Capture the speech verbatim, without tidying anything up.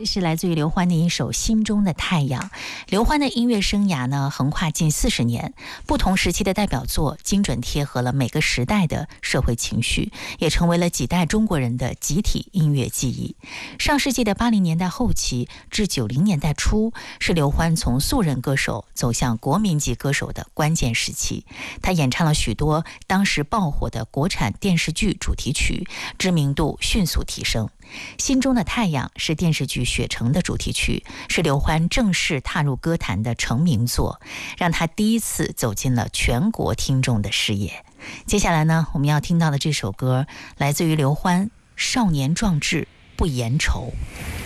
是来自于刘欢的一首《心中的太阳》。刘欢的音乐生涯呢，横跨近四十年，不同时期的代表作精准贴合了每个时代的社会情绪，也成为了几代中国人的集体音乐记忆。上世纪的八零年代后期至九零年代初，是刘欢从素人歌手走向国民级歌手的关键时期。他演唱了许多当时爆火的国产电视剧主题曲，知名度迅速提升。心中的太阳是电视剧《雪城》的主题曲，是刘欢正式踏入歌坛的成名作，让他第一次走进了全国听众的视野。接下来呢，我们要听到的这首歌来自于刘欢《少年壮志不言愁》。